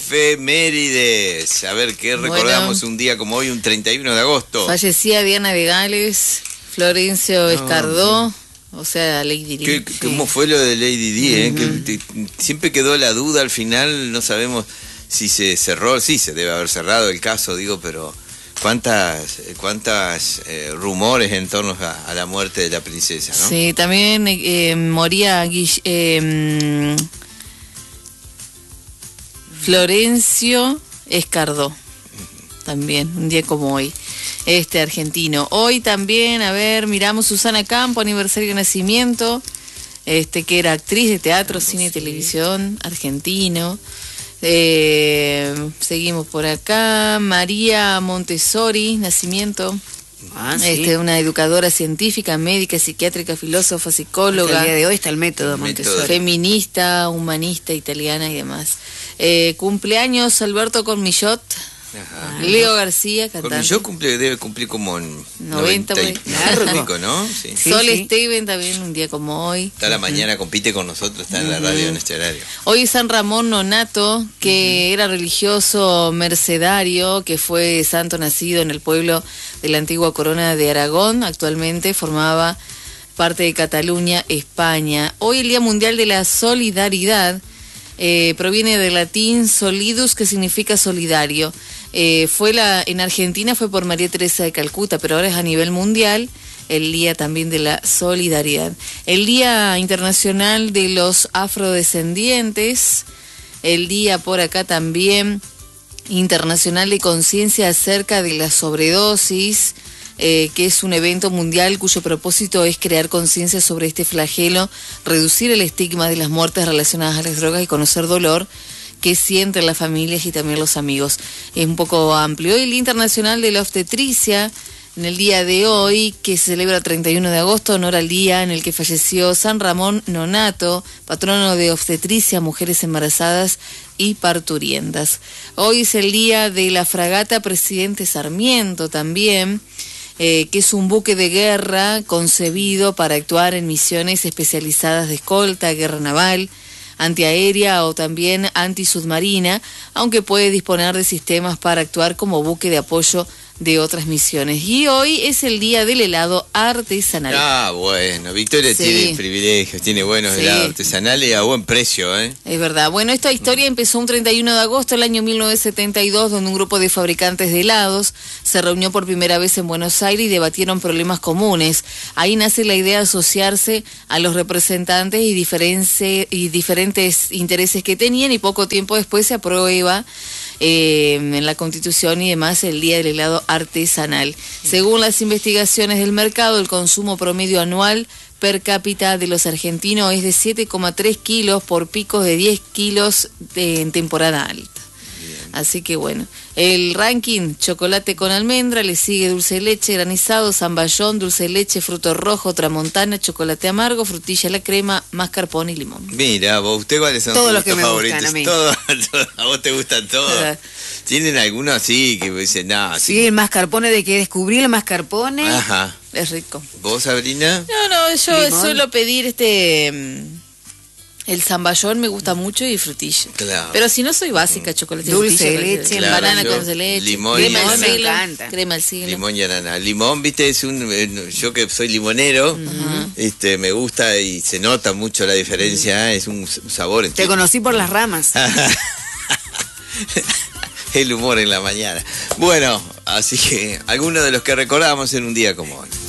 efemérides. A ver, ¿qué recordamos un día como hoy, un 31 de agosto? Fallecía Diana de Gales, Florencio Escardó, o sea, Lady Di. ¿Cómo fue lo de Lady Di? Que siempre quedó la duda al final, no sabemos si se cerró, sí, se debe haber cerrado el caso, digo, pero cuántas rumores en torno a la muerte de la princesa, ¿no? Sí, también moría Florencio Escardó, también, un día como hoy, argentino. Hoy también, a ver, miramos Susana Campo, aniversario de nacimiento, que era actriz de teatro, cine y televisión, argentino. Seguimos por acá. María Montessori, nacimiento. Sí. Una educadora científica, médica, psiquiátrica, filósofa, psicóloga. Hasta el día de hoy está el método Montessori. Feminista, humanista, italiana y demás. Cumpleaños Alberto Cormillot. Ajá. Leo García, cantante. Yo debe cumplir como en 90 y pico, ¿no? Sí. Sol Steven también, un día como hoy. Está la mañana, compite con nosotros, está en la radio en este horario. Hoy San Ramón Nonato, que era religioso mercedario, que fue santo nacido en el pueblo de la antigua corona de Aragón, actualmente formaba parte de Cataluña, España. Hoy el Día Mundial de la Solidaridad, proviene del latín solidus, que significa solidario. En Argentina fue por María Teresa de Calcuta, pero ahora es a nivel mundial el Día también de la Solidaridad. El Día Internacional de los Afrodescendientes, el día por acá también internacional de conciencia acerca de la sobredosis, que es un evento mundial cuyo propósito es crear conciencia sobre este flagelo, reducir el estigma de las muertes relacionadas a las drogas y conocer dolor que sienten las familias y también los amigos. Es un poco amplio. Hoy el Día Internacional de la Obstetricia, en el día de hoy, que se celebra el 31 de agosto, honor al día en el que falleció San Ramón Nonato, patrono de obstetricia, mujeres embarazadas y parturientas. Hoy es el día de la fragata Presidente Sarmiento también, que es un buque de guerra concebido para actuar en misiones especializadas de escolta, guerra naval, antiaérea o también antisubmarina, aunque puede disponer de sistemas para actuar como buque de apoyo de otras misiones. Y hoy es el día del helado artesanal. Ah, bueno, Victoria tiene privilegios, tiene buenos helados artesanales a buen precio, ¿eh? Es verdad. Bueno, esta historia empezó un 31 de agosto del año 1972, donde un grupo de fabricantes de helados se reunió por primera vez en Buenos Aires y debatieron problemas comunes. Ahí nace la idea de asociarse a los representantes y diferentes intereses que tenían, y poco tiempo después se aprueba en la Constitución y demás el Día del Helado Artesanal. Según las investigaciones del mercado, el consumo promedio anual per cápita de los argentinos es de 7,3 kilos por picos de 10 kilos en temporada alta. Así que bueno, el ranking: chocolate con almendra, le sigue dulce de leche, granizado, zamballón, dulce de leche, fruto rojo, tramontana, chocolate amargo, frutilla a la crema, mascarpone y limón. Mira, vos, ¿usted cuáles son todos tus los que me favoritos? gustan a mí. ¿A vos te gustan todos? ¿Tienen alguno así que dicen, no? Sí, el mascarpone, de que descubrí el mascarpone. Ajá. Es rico. ¿Vos, Sabrina? No, yo ¿Limón? suelo pedir el zamballón, me gusta mucho, y frutilla. Claro. Pero si no, soy básica, chocolate, Dulce frutilla, de leche, claro, banana yo, con dulce de leche, limón crema y al ananá. cielo, Me encanta. crema al cielo. Limón y ananá. Limón, viste, es yo que soy limonero, me gusta y se nota mucho la diferencia, es un sabor. Te conocí por las ramas. El humor en la mañana. Bueno, así que algunos de los que recordamos en un día como hoy.